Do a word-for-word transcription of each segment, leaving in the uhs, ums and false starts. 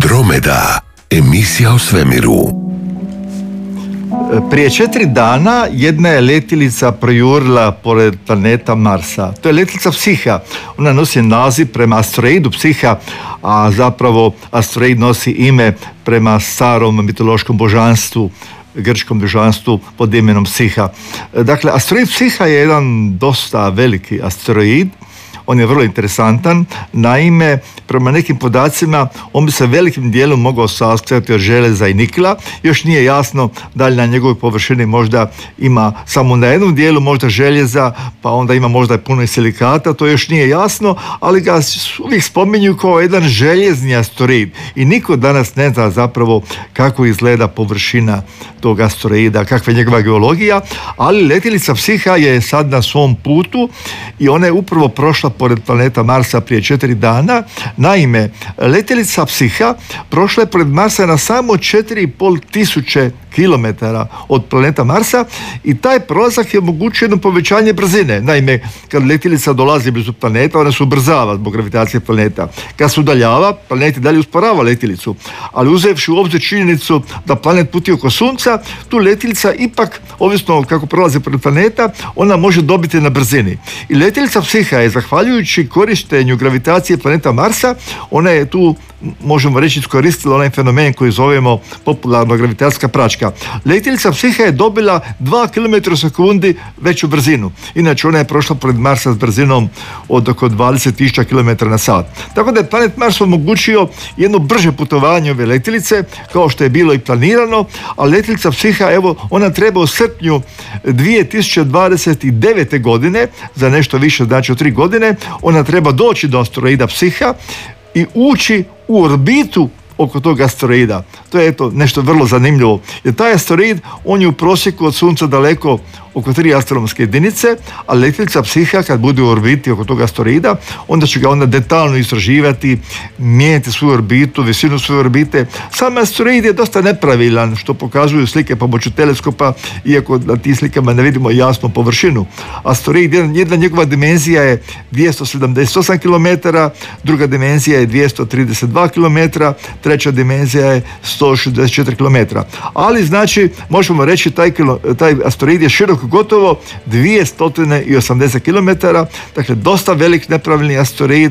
Andromeda, emisija o svemiru. Prije četiri dana jedna je letjelica projurila pored planeta Marsa. To je letjelica Psiha. Ona nosi naziv prema asteroidu Psiha, a zapravo asteroid nosi ime prema starom mitološkom božanstvu, grčkom božanstvu pod imenom Psiha. Dakle, asteroid Psiha je jedan dosta veliki asteroid. On je vrlo interesantan. Naime, prema nekim podacima, on bi se velikim dijelom mogao sastojati od željeza i nikla. Još nije jasno da li na njegovoj površini možda ima samo na jednom dijelu možda željeza, pa onda ima možda i puno i silikata, to još nije jasno, ali ga uvijek spominju kao jedan željezni asteroid. I niko danas ne zna zapravo kako izgleda površina tog asteroida, kakva je njegova geologija, ali letjelica Psiha je sad na svom putu i ona je upravo prošla pored planeta Marsa prije četiri dana. Naime, letjelica Psiha prošla je pored Marsa na samo četiri i pol tisuće kilometara od planeta Marsa i taj prolazak je omogućio jedno povećanje brzine. Naime, kad letjelica dolazi blizu planeta, ona se ubrzava zbog gravitacije planeta. Kad se udaljava, planet i dalje usporava letjelicu. Ali uzevši u obzir činjenicu da planet puti oko Sunca, tu letjelica ipak, ovisno kako prolazi pored planeta, ona može dobiti na brzini. I letjelica Psiha je, zahvaljujući korištenju gravitacije planeta Marsa, ona je tu, možemo reći, iskoristila onaj fenomen koji zovemo popularno gravitacijska praćka. Letjelica Psiha je dobila dva kilometra u sekundi veću brzinu. Inače, ona je prošla pored Marsa s brzinom od oko dvadeset tisuća kilometara na sat. Tako da je planet Mars omogućio jedno brže putovanje ove letjelice, kao što je bilo i planirano, a letjelica Psiha, evo, ona treba u srpnju dvije tisuće dvadeset devete. godine, za nešto više, znači od tri godine, ona treba doći do asteroida Psiha i ući u orbitu oko tog asteroida. To je eto nešto vrlo zanimljivo. Jer taj asteroid, on je u prosjeku od Sunca daleko oko tri astronomske jedinice, a letjelica Psiha kad bude u orbiti oko tog asteroida, onda će ga onda detaljno istraživati, mijenjati svoju orbitu, visinu svoje orbite. Sam asteroid je dosta nepravilan, što pokazuju slike pomoću teleskopa, iako na tim slikama ne vidimo jasnu površinu. Asteroid, jedna njegova dimenzija je dvjesto sedamdeset osam kilometara, druga dimenzija je dvjesto trideset dva kilometra, treća dimenzija je sto šezdeset četiri kilometra. Ali znači, možemo reći, taj, kilo, taj asteroid je širok gotovo dvjesto osamdeset kilometara, dakle dosta velik nepravilni asteroid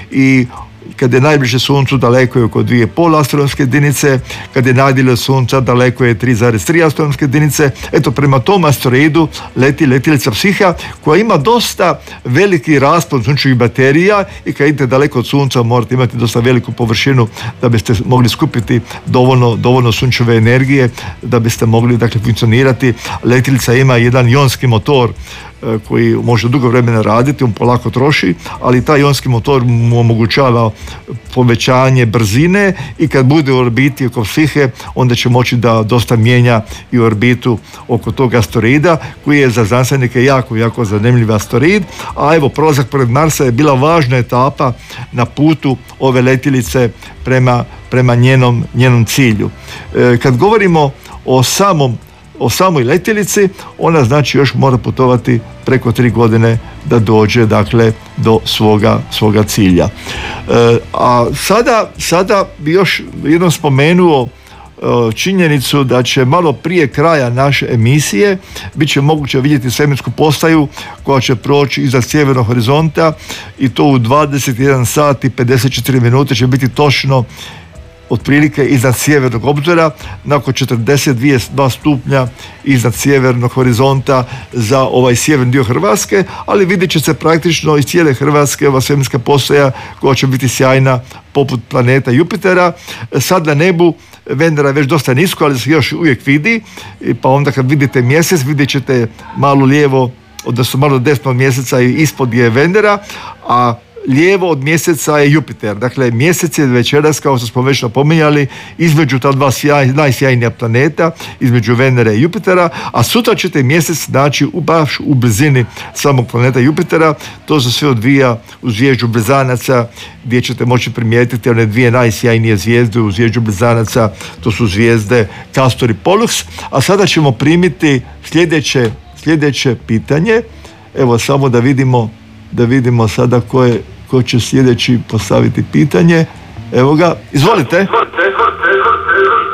i kad je najbliže Suncu daleko je oko dvije i pol astronomske jedinice, kad je najdalje od Sunca daleko je tri zarez tri astronomske jedinice. Eto, prema tom asteroidu leti letjelica Psiha koja ima dosta veliki raspon sunčevih baterija i kad idete daleko od Sunca morate imati dosta veliku površinu da biste mogli skupiti dovoljno, dovoljno sunčeve energije da biste mogli, dakle, funkcionirati. Letjelica ima jedan ionski motor koji može dugo vremena raditi, on polako troši, ali taj ionski motor mu omogućava povećanje brzine i kad bude u orbiti oko Psihe, onda će moći da dosta mijenja i orbitu oko tog asteroida, koji je za znanstvenike jako, jako zanimljiv asteroid. A evo, prolazak pored Marsa je bila važna etapa na putu ove letjelice prema, prema njenom, njenom cilju. E, kad govorimo o samom o samoj letjelici, ona znači još mora putovati preko tri godine da dođe, dakle, do svoga, svoga cilja. E, a sada, sada bi još jednom spomenuo e, činjenicu da će malo prije kraja naše emisije bit će moguće vidjeti svemirsku postaju koja će proći iza sjevernog horizonta i to u dvadeset jedan sat i pedeset četiri minute će biti točno otprilike iznad sjevernog obzora, nakon četrdeset dva stupnja iznad sjevernog horizonta za ovaj sjeverni dio Hrvatske, ali vidjet će se praktično iz cijele Hrvatske ova svemirska postaja koja će biti sjajna poput planeta Jupitera. Sad na nebu Venera je već dosta nisko, ali se još uvijek vidi, pa onda kad vidite mjesec vidjet ćete malo lijevo, odnosno malo desno od mjeseca i ispod je Venera, a lijevo od mjeseca je Jupiter. Dakle, mjesec je večeras, kao što smo već napominjali, između ta dva sjaj, najsjajnija planeta, između Venere i Jupitera, a sutra ćete mjesec naći u, baš u blizini samog planeta Jupitera. To se sve odvija u zvijezdu Blizanaca, gdje ćete moći primijetiti one dvije najsjajnije zvijezde u zvijezdu Blizanaca, to su zvijezde Castor i Pollux. A sada ćemo primiti sljedeće, sljedeće pitanje. Evo, samo da vidimo da vidimo sada ko, je, ko će sljedeći postaviti pitanje. Evo ga, izvolite.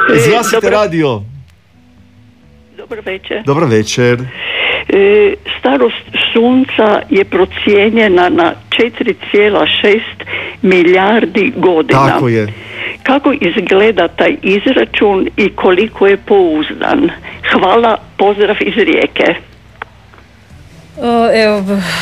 Izgasite radio. Dobar večer. Dobar večer. E, starost sunca je procijenjena na četiri zarez šest milijardi godina. Tako je. Kako izgleda taj izračun i koliko je pouzdan? Hvala, pozdrav iz Rijeke. Evo,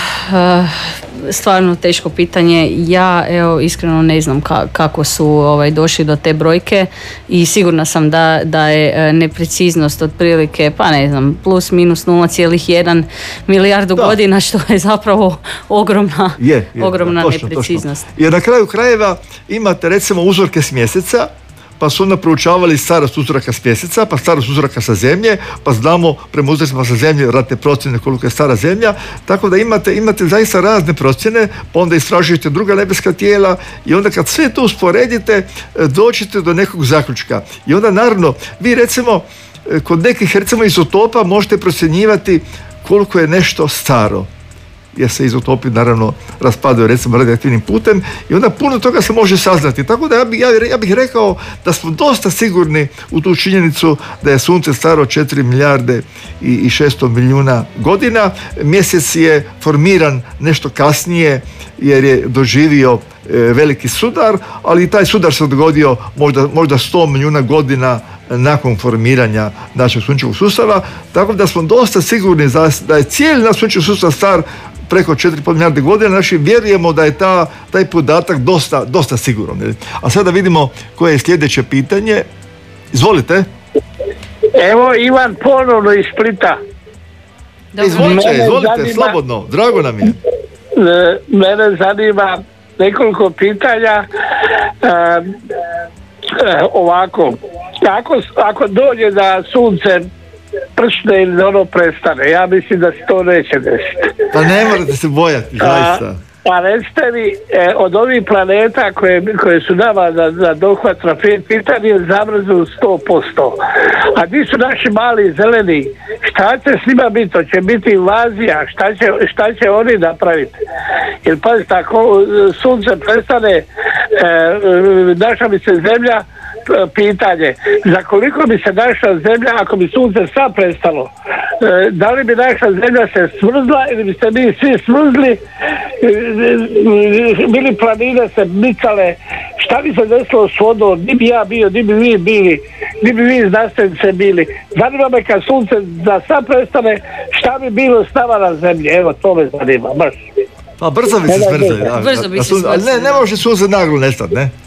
stvarno teško pitanje. Ja evo iskreno ne znam ka, kako su ovaj, došli do te brojke i sigurna sam da, da je nepreciznost otprilike, pa ne znam, plus minus nula zarez jedan milijardu da. godina, što je zapravo ogromna, je, je, ogromna da, točno, nepreciznost. Točno. Jer na kraju krajeva imate recimo uzorke s mjeseca, pa su onda proučavali starost uzoraka s mjeseca, pa starost uzoraka sa zemlje, pa znamo prema uzorcima sa zemlje ratne procjene koliko je stara zemlja, tako da imate, imate zaista razne procjene, pa onda istražujete druga nebeska tijela i onda kad sve to usporedite, dođete do nekog zaključka. I onda naravno, vi recimo, kod nekih recimo izotopa možete procjenjivati koliko je nešto staro, jer se izotopi naravno raspadaju recimo radioaktivnim putem i onda puno toga se može saznati. Tako da ja bih, ja, ja bih rekao da smo dosta sigurni u tu činjenicu da je sunce staro četiri milijarde i šesto milijuna godina. Mjesec je formiran nešto kasnije jer je doživio e, veliki sudar, ali i taj sudar se dogodio možda, možda sto milijuna godina nakon formiranja našeg sunčevog sustava, tako da smo dosta sigurni da je cijeli naš sunčevi sustav star preko četiri i pol milijarde godina, znači vjerujemo da je ta, taj podatak dosta, dosta siguran. A sada vidimo koje je sljedeće pitanje. Izvolite. Evo Ivan ponovno iz Splita. Izvolite, izvolite, zanima, slobodno, drago nam je. Mene zanima nekoliko pitanja. E, e, ovako, ako, ako dođe da sunce pršne ili ono prestane, ja mislim da se to neće desiti. Pa ne morate se bojati, zaista. Pa recite mi, e, od ovih planeta koje, koje su nama na, na dohvat na Titan je zamrznut sto posto. A di su naši mali zeleni? Šta će s njima biti? To će biti invazija. Šta će, šta će oni napraviti? Jer pazite, ako sunce prestane, e, naša bi se zemlja, pitanje, za koliko bi se naša zemlja, ako bi sunce sad prestalo, e, da li bi naša zemlja se smrzla ili bi se mi svi smrzli, e, bili planine se micale, šta bi se desilo s vodom, ni bi ja bio, ni bi vi bili, ni bi vi znanstvenice bili. Zanima me kad sunce da sad prestane, šta bi bilo s nama na zemlji, evo to me zanima, baš. Pa brzo bi se smrzali. Brzo bi se smrzali. Ne, ne može sunce naglo nestati, ne?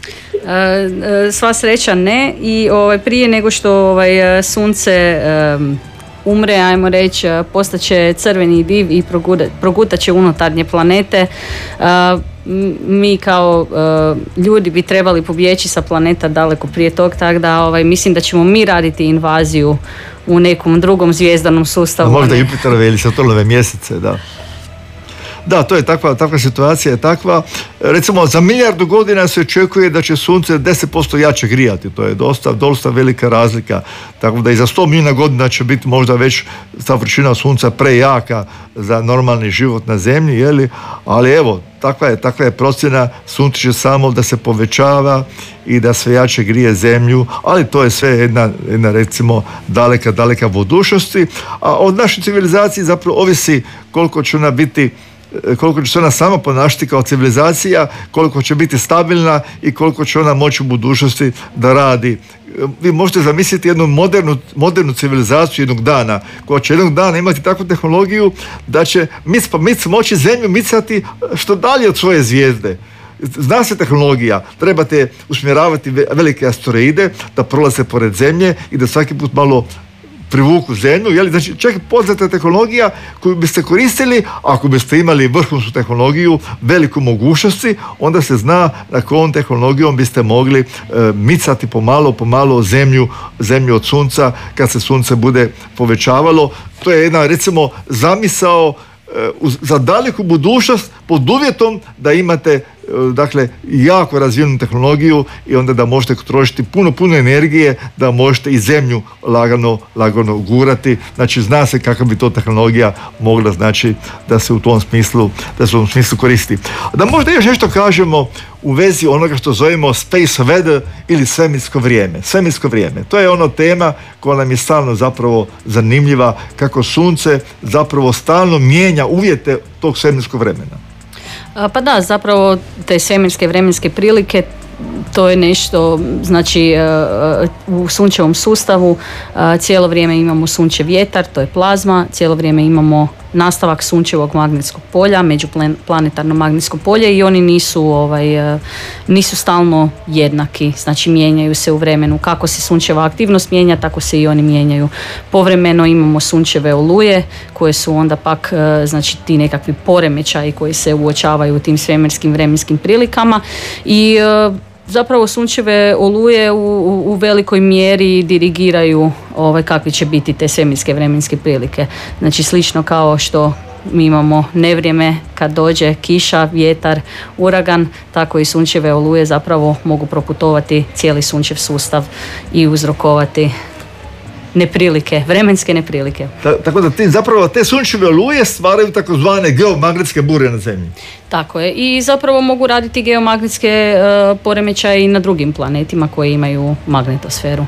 Sva sreća ne i ovaj, prije nego što ovaj, sunce um, umre, ajmo reći, postaće crveni div i progutat će unutarnje planete. Uh, mi kao uh, ljudi bi trebali pobjeći sa planeta daleko prije tog, tako da ovaj, mislim da ćemo mi raditi invaziju u nekom drugom zvijezdanom sustavu. A možda Jupiterove ili Saturnove mjesece, da. Da, to je takva, takva situacija je takva. Recimo, za milijardu godina se očekuje da će sunce deset posto jače grijati. To je dosta, dosta velika razlika. Tako da i za sto milijuna godina će biti možda već ta vršina sunca prejaka za normalni život na zemlji, jeli? Ali evo, takva je, takva je procjena, sunce će samo da se povećava i da sve jače grije zemlju, ali to je sve jedna, jedna recimo daleka, daleka budućnosti. A od naše civilizacije zapravo ovisi koliko će ona biti, koliko će se ona sama ponašati kao civilizacija, koliko će biti stabilna i koliko će ona moći u budućnosti da radi. Vi možete zamisliti jednu modernu, modernu civilizaciju jednog dana, koja će jednog dana imati takvu tehnologiju da će mic, mic, moći zemlju micati što dalje od svoje zvijezde. Zna se tehnologija, trebate usmjeravati velike asteroide da prolaze pored zemlje i da svaki put malo privuku zemlju, jeli? Znači čak i poznata tehnologija koju biste koristili, ako biste imali vrhunsku tehnologiju, veliku mogućnosti, onda se zna na kojom tehnologijom biste mogli e, micati pomalo, pomalo zemlju, zemlju od sunca kad se sunce bude povećavalo. To je jedna, recimo, zamisao e, za daleku budućnost pod uvjetom da imate dakle, jako razvijenu tehnologiju i onda da možete trošiti puno, puno energije da možete i zemlju lagano, lagano gurati. Znači, zna se kakva bi to tehnologija mogla, znači, da se u tom smislu, da se u tom smislu koristi. Da možda još nešto kažemo u vezi onoga što zovemo space weather ili svemirsko vrijeme. Svemirsko vrijeme. To je ono tema koja nam je stalno zapravo zanimljiva, kako sunce zapravo stalno mijenja uvjete tog svemirskog vremena. Pa da, zapravo te svemirske vremenske prilike, to je nešto, znači u sunčevom sustavu cijelo vrijeme imamo sunčev vjetar, to je plazma, cijelo vrijeme imamo nastavak sunčevog magnetskog polja, međuplanetarno magnetsko polje i oni nisu, ovaj, nisu stalno jednaki, znači mijenjaju se u vremenu. Kako se sunčeva aktivnost mijenja, tako se i oni mijenjaju. Povremeno imamo sunčeve oluje koje su onda pak, znači ti nekakvi poremećaji koji se uočavaju u tim svemirskim vremenskim prilikama i zapravo sunčeve oluje u, u, u velikoj mjeri dirigiraju ovaj, kakvi će biti te svemirske vremenske prilike. Znači slično kao što mi imamo nevrijeme kad dođe kiša, vjetar, uragan, tako i sunčeve oluje zapravo mogu proputovati cijeli sunčev sustav i uzrokovati neprilike, vremenske neprilike. Ta, tako da ti, zapravo te sunčeve oluje stvaraju takozvane geomagnetske bure na zemlji. Tako je. I zapravo mogu raditi geomagnetske uh, poremećaje i na drugim planetima koji imaju magnetosferu.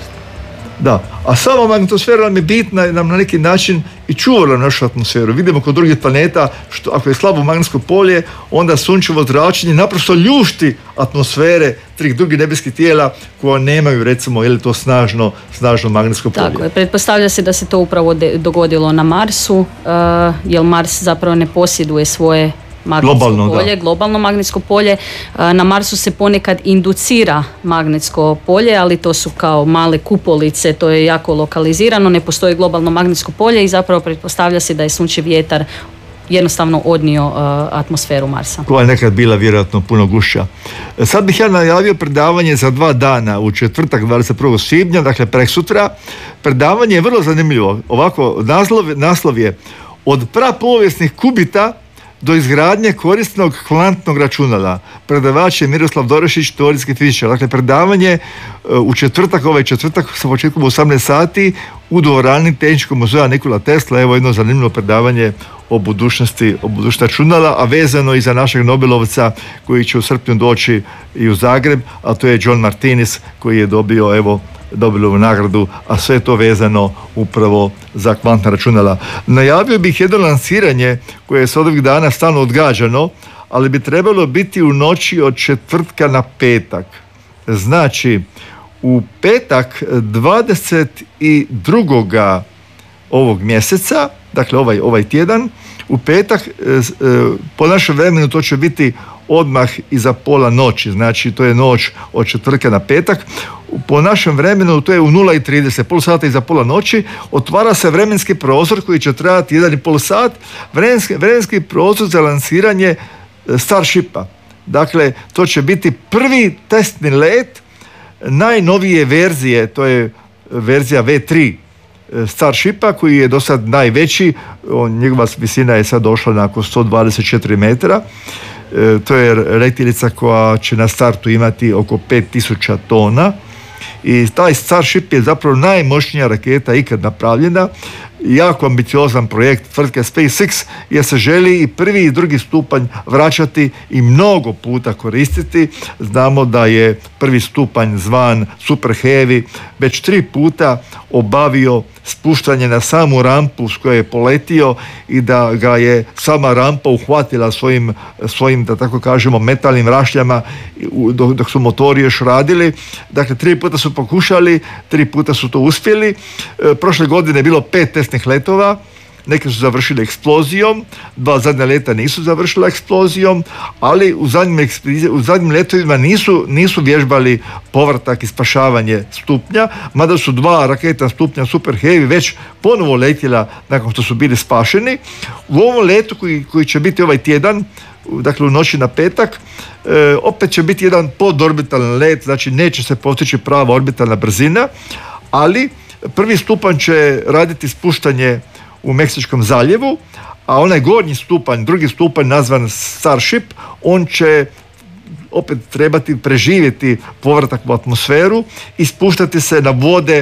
Da, a sama magnetosfera nam je bitna i nam na neki način i čuvala našu atmosferu. Vidimo kod drugih planeta, što ako je slabo magnetsko polje, onda sunčevo zračenje naprosto ljušti atmosfere tih drugih nebeskih tijela koja nemaju, recimo, je li to snažno, snažno magnetsko polje. Tako je, pretpostavlja se da se to upravo de- dogodilo na Marsu, uh, jer Mars zapravo ne posjeduje svoje magnetsko globalno, polje, da. globalno magnetsko polje. Na Marsu se ponekad inducira magnetsko polje, ali to su kao male kupolice, to je jako lokalizirano, ne postoji globalno magnetsko polje i zapravo pretpostavlja se da je sunčev vjetar jednostavno odnio uh, atmosferu Marsa. Koja je nekad bila vjerojatno puno gušća. Sad bih ja najavio predavanje za dva dana, u četvrtak dvadeset prvog svibnja, dakle preksutra. Predavanje je vrlo zanimljivo. Ovako, naslov, naslov je Od prapovijesnih kubita do izgradnje korisnog kvantnog računala. Predavač je Miroslav Dorešić, teorijski fizičar. Dakle, predavanje u četvrtak, ovaj četvrtak sa početkom u osamnaest sati u dvorani Tehničkog muzeja Nikola Tesla. Evo jedno zanimljivo predavanje o budućnosti, o budućnosti računala, a vezano i za našeg Nobelovca koji će u srpnju doći i u Zagreb, a to je John Martinis koji je dobio, evo, Nobelovu nagradu, a sve to vezano upravo za kvantna računala. Najavio bih jedno lansiranje koje je s ovih dana stalno odgađano, ali bi trebalo biti u noći od četvrtka na petak. Znači, u petak dvadeset drugog ovog mjeseca, dakle ovaj, ovaj tjedan, u petak po našem vremenu to će biti odmah iza pola noći, znači to je noć od četvrtka na petak. Po našem vremenu to je u nula i trideset, pol sata iza pola noći, otvara se vremenski prozor koji će trajati jedan i pol sat, vremenski, vremenski prozor za lansiranje Starshipa. Dakle, to će biti prvi testni let najnovije verzije, to je verzija V tri Starshipa koji je do sad najveći, njegova visina je sad došla na oko sto dvadeset četiri metra. E, to je letjelica koja će na startu imati oko pet tisuća tona i taj Starship je zapravo najmoćnija raketa ikad napravljena, jako ambiciozan projekt tvrtke SpaceX jer se želi i prvi i drugi stupanj vraćati i mnogo puta koristiti. Znamo da je prvi stupanj zvan Super Heavy već tri puta obavio spuštanje na samu rampu s kojoj je poletio i da ga je sama rampa uhvatila svojim, svojim da tako kažemo, metalnim rašljama dok, dok su motori još radili. Dakle, tri puta su pokušali, tri puta su to uspjeli. E, prošle godine je bilo pet testnih letova, neke su završile eksplozijom, dva zadnja leta nisu završila eksplozijom, ali u zadnjim, u zadnjim letovima nisu, nisu vježbali povratak i spašavanje stupnja, mada su dva raketa stupnja Super Heavy već ponovo letjela nakon što su bili spašeni. U ovom letu koji, koji će biti ovaj tjedan, dakle u noći na petak, e, opet će biti jedan podorbitalni let, znači neće se postići prava orbitalna brzina, ali prvi stupanj će raditi spuštanje u Meksičkom zaljevu, a onaj gornji stupanj, drugi stupanj nazvan Starship, on će opet trebati preživjeti povratak u atmosferu i spuštati se na vode,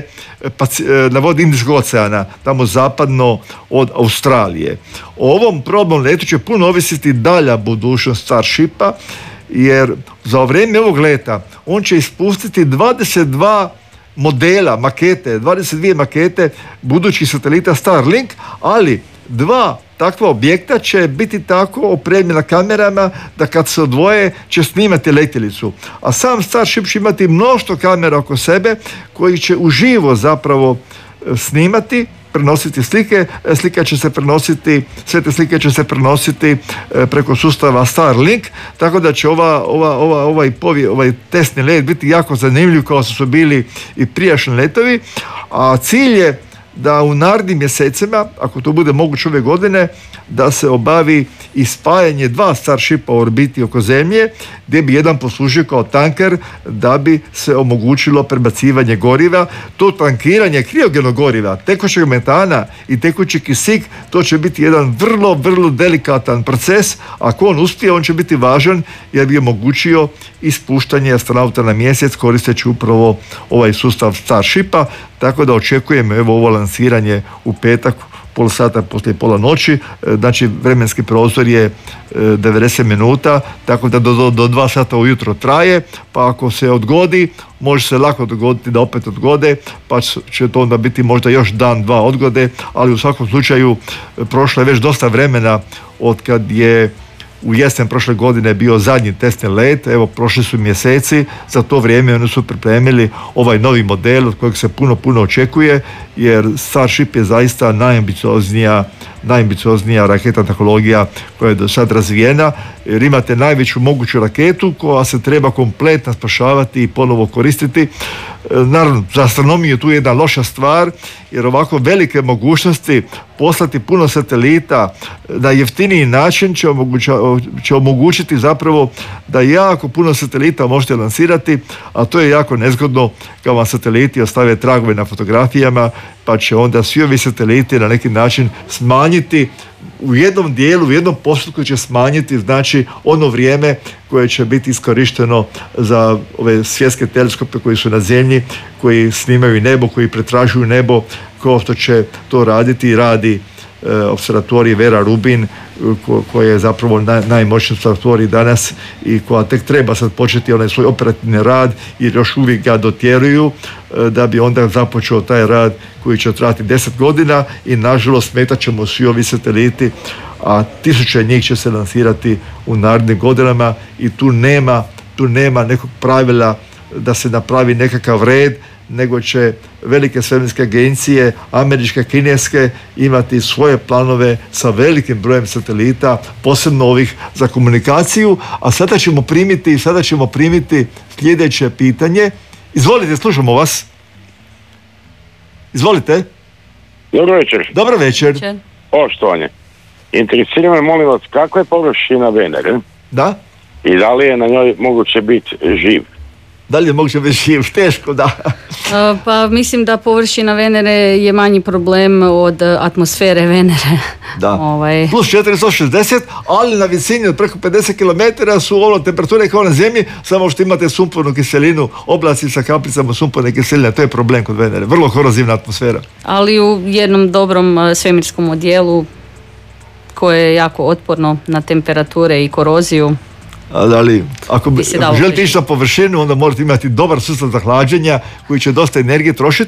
na vode Indijskog oceana, tamo zapadno od Australije. O ovom probnom letu će puno ovisiti dalja budućnost Starshipa, jer za vrijeme ovog leta on će ispustiti dvadeset dva modela, makete, dvadeset dvije makete budućih satelita Starlink, ali dva takva objekta će biti tako opremljena kamerama da kad se odvoje će snimati letjelicu. A sam Starship će imati mnoštvo kamera oko sebe koji će uživo zapravo snimati, prenositi slike, slika će se prenositi, sve te slike će se prenositi preko sustava Starlink, tako da će ova, ova, ova, ovaj, povije, ovaj testni let biti jako zanimljiv kao što su bili i prijašnji letovi, a cilj je da u narednim mjesecima, ako to bude moguće ove godine, da se obavi i spajanje dva Starshipa u orbiti oko Zemlje, gdje bi jedan poslužio kao tanker da bi se omogućilo prebacivanje goriva. To tankiranje kriogenog goriva, tekućeg metana i tekući kisik, to će biti jedan vrlo, vrlo delikatan proces. Ako on uspije, on će biti važan jer bi omogućio ispuštanje astronauta na mjesec koristeći upravo ovaj sustav Starshipa, tako da očekujemo evo ovo lansiranje u petak, pol sata poslije pola noći, znači vremenski prostor je devedeset minuta, tako da do, do, do dva sata ujutro traje, pa ako se odgodi, može se lako dogoditi da opet odgode, pa će to onda biti možda još dan, dva odgode, ali u svakom slučaju prošlo je već dosta vremena od kad je u jesen prošle godine bio zadnji testni let, evo prošli su mjeseci, za to vrijeme oni su pripremili ovaj novi model od kojeg se puno, puno očekuje, jer Starship je zaista najambicioznija, najambicioznija raketna tehnologija koja je do sad razvijena, jer imate najveću moguću raketu koja se treba kompletno spašavati i ponovo koristiti. Naravno, za astronomiju je tu jedna loša stvar, jer ovako velike mogućnosti poslati puno satelita na jeftiniji način će, omoguća, će omogućiti zapravo da jako puno satelita možete lansirati, a to je jako nezgodno kao vam sateliti ostave tragove na fotografijama, pa će onda svi ovi sateliti na neki način smanjiti u jednom dijelu, u jednom postotku će smanjiti znači ono vrijeme koje će biti iskorišteno za ove svjetske teleskope koji su na Zemlji, koji snimaju nebo, koji pretražuju nebo, kao što će to raditi i radi e, observatorij Vera Rubin, ko, koja je zapravo naj, najmoćniji observatorij danas i koja tek treba sad početi onaj svoj operativni rad, jer još uvijek ga dotjeruju, e, da bi onda započeo taj rad koji će trajati deset godina i nažalost smetat ćemo svi ovi sateliti, a tisuće njih će se lansirati u narednim godinama i tu nema, tu nema nekog pravila da se napravi nekakav red, nego će velike svemirske agencije, američke, kineske, imati svoje planove sa velikim brojem satelita, posebno ovih za komunikaciju. A sada ćemo primiti, sada ćemo primiti sljedeće pitanje. Izvolite, slušamo vas. Izvolite. Dobro večer. Dobro večer. Poštovanje. Interesira me, molim vas, kakva je površina Venere? Da. I da li je na njoj moguće biti živ? Da li je moguće biti živ? Teško, da. Pa mislim da površina Venere je manji problem od atmosfere Venere. Da. ovaj. Plus četiristo šezdeset, ali na visini od preko pedeset kilometara su ono temperature kao na Zemlji, samo što imate sumpornu kiselinu, oblaci sa kaplicama sumporne kiseline, to je problem kod Venere. Vrlo korozivna atmosfera. Ali u jednom dobrom svemirskom odjelu koje je jako otporno na temperature i koroziju. Ali ako, Bi ako želite ići na površinu, onda morate imati dobar sustav za hlađenja koji će dosta energije trošiti.